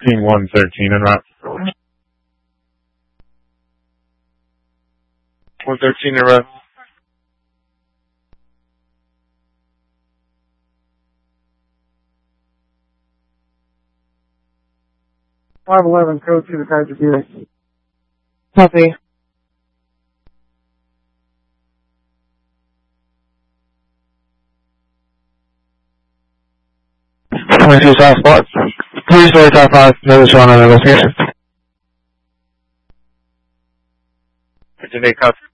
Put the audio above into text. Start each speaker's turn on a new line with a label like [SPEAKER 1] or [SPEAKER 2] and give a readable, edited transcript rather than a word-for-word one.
[SPEAKER 1] Team 113 en route. 113 en route.
[SPEAKER 2] Code to the Kaiser Buick.
[SPEAKER 3] Copy. 22 South Spot. Please story top 5, notice on an investigation.
[SPEAKER 1] Today, copy.